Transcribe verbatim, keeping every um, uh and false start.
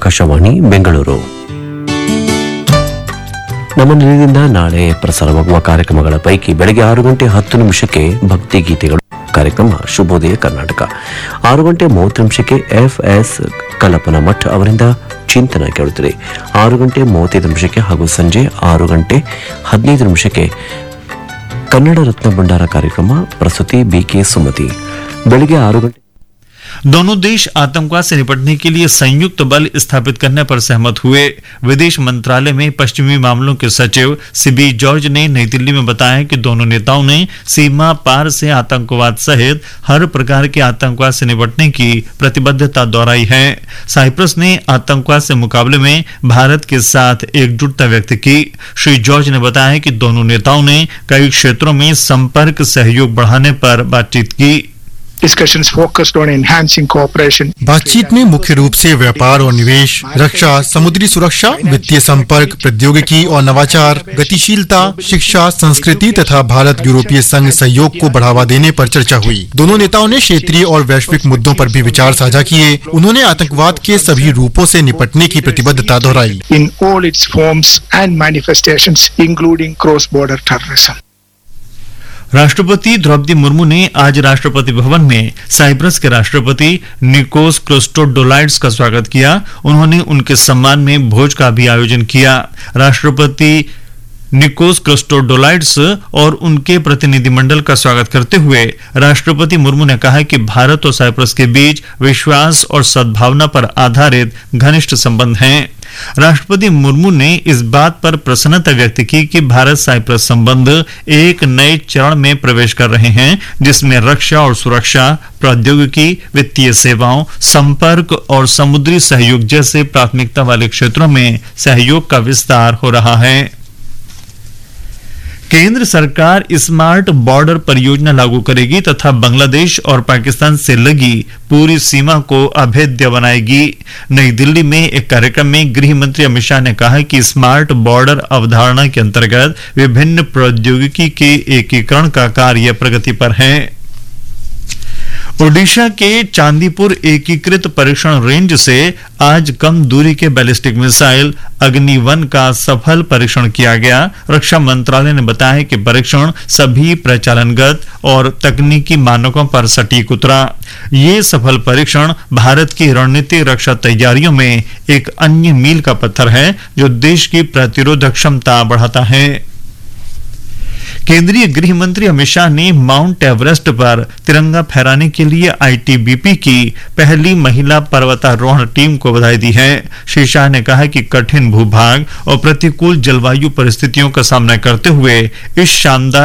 ಆಕಾಶವಾಣಿ ಬೆಂಗಳೂರು. ನಮ್ಮ ನಿಲಯದಿಂದ ನಾಳೆ ಪ್ರಸಾರವಾಗುವ ಕಾರ್ಯಕ್ರಮಗಳ ಪೈಕಿ ಬೆಳಗ್ಗೆ ಆರು ಗಂಟೆ ಹತ್ತು ನಿಮಿಷಕ್ಕೆ ಭಕ್ತಿ ಗೀತೆಗಳು ಕಾರ್ಯಕ್ರಮ ಶುಭೋದಯ ಕರ್ನಾಟಕ, ಆರು ಗಂಟೆ ಮೂವತ್ತು ನಿಮಿಷಕ್ಕೆ ಎಫ್ ಎಸ್ ಕಲ್ಪನಾ ಮಠ್ ಅವರಿಂದ ಚಿಂತನ ಕೇಳುತ್ತದೆ. ಆರು ಗಂಟೆ ಮೂವತ್ತೈದು ನಿಮಿಷಕ್ಕೆ ಹಾಗೂ ಸಂಜೆ ಆರು ಗಂಟೆ ಹದಿನೈದು ನಿಮಿಷಕ್ಕೆ ಕನ್ನಡ ರತ್ನ ಭಂಡಾರ ಕಾರ್ಯಕ್ರಮ ಪ್ರಸ್ತುತಿ ಬಿಕೆ ಸುಮತಿ. ಬೆಳಗ್ಗೆ ಆರು ಗಂಟೆ दोनों देश आतंकवाद से निपटने के लिए संयुक्त बल स्थापित करने पर सहमत हुए. विदेश मंत्रालय में पश्चिमी मामलों के सचिव सीबी जॉर्ज ने नई दिल्ली में बताया कि दोनों नेताओं ने सीमा पार से आतंकवाद सहित हर प्रकार के आतंकवाद से निपटने की प्रतिबद्धता दोहराई है. साइप्रस ने आतंकवाद से मुकाबले में भारत के साथ एकजुटता व्यक्त की. श्री जॉर्ज ने बताया कि दोनों नेताओं ने कई क्षेत्रों में संपर्क सहयोग बढ़ाने पर बातचीत की. बातचीत में मुख्य रूप से व्यापार और निवेश, रक्षा, समुद्री सुरक्षा, वित्तीय संपर्क, प्रौद्योगिकी और नवाचार, गतिशीलता, शिक्षा, संस्कृति तथा भारत यूरोपीय संघ सहयोग को बढ़ावा देने पर चर्चा हुई. दोनों नेताओं ने क्षेत्रीय और वैश्विक मुद्दों पर भी विचार साझा किए. उन्होंने आतंकवाद के सभी रूपों से निपटने की प्रतिबद्धता दोहराई. In all its forms and manifestations, including cross-border terrorism. राष्ट्रपति द्रौपदी मुर्मू ने आज राष्ट्रपति भवन में साइप्रस के राष्ट्रपति निकोस क्रिस्टोडोलाइड्स का स्वागत किया. उन्होंने उनके सम्मान में भोज का भी आयोजन किया. राष्ट्रपति निकोस क्रिस्टोडोलाइड्स और उनके प्रतिनिधिमंडल का स्वागत करते हुए राष्ट्रपति मुर्मू ने कहा कि भारत और साइप्रस के बीच विश्वास और सद्भावना पर आधारित घनिष्ठ संबंध हैं. राष्ट्रपति मुर्मू ने इस बात पर प्रसन्नता व्यक्त की कि भारत साइप्रस संबंध एक नए चरण में प्रवेश कर रहे हैं, जिसमें रक्षा और सुरक्षा, प्रौद्योगिकी, वित्तीय सेवाओं, संपर्क और समुद्री सहयोग जैसे प्राथमिकता वाले क्षेत्रों में सहयोग का विस्तार हो रहा है. केंद्र सरकार स्मार्ट बॉर्डर परियोजना लागू करेगी तथा बांग्लादेश और पाकिस्तान से लगी पूरी सीमा को अभेद्य बनाएगी. नई दिल्ली में एक कार्यक्रम में गृह मंत्री अमित शाह ने कहा कि स्मार्ट बॉर्डर अवधारणा के अंतर्गत विभिन्न प्रौद्योगिकी के एकीकरण का कार्य प्रगति पर है. ओडिशा के चांदीपुर एकीकृत परीक्षण रेंज से आज कम दूरी के बैलिस्टिक मिसाइल अग्नि वन का सफल परीक्षण किया गया. रक्षा मंत्रालय ने बताया कि परीक्षण सभी प्रचालनगत और तकनीकी मानकों पर सटीक उतरा. ये सफल परीक्षण भारत की रणनीतिक रक्षा तैयारियों में एक अन्य मील का पत्थर है, जो देश की प्रतिरोधक क्षमता बढ़ाता है. केंद्रीय गृह मंत्री अमित शाह ने माउंट एवरेस्ट पर तिरंगा फहराने के लिए आईटीबीपी की पहली महिला पर्वतारोहण टीम को बधाई दी है. श्री शाह ने कहा कि कठिन भूभाग और प्रतिकूल जलवायु परिस्थितियों का सामना करते हुए इस शानदार